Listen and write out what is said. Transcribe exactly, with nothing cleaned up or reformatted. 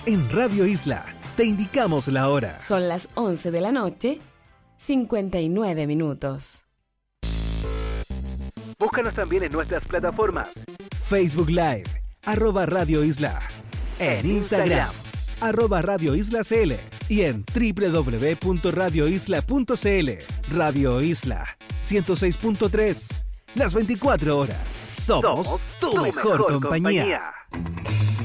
En Radio Isla, te indicamos la hora. Son las once de la noche, cincuenta y nueve minutos. Búscanos también en nuestras plataformas. Facebook Live, arroba Radio Isla. En Instagram, arroba Radio Isla C L. Y en doble u doble u doble u punto radio isla punto c l. Radio Isla, ciento seis punto tres. Las veinticuatro horas. Somos, Somos tu, tu mejor, mejor compañía. compañía.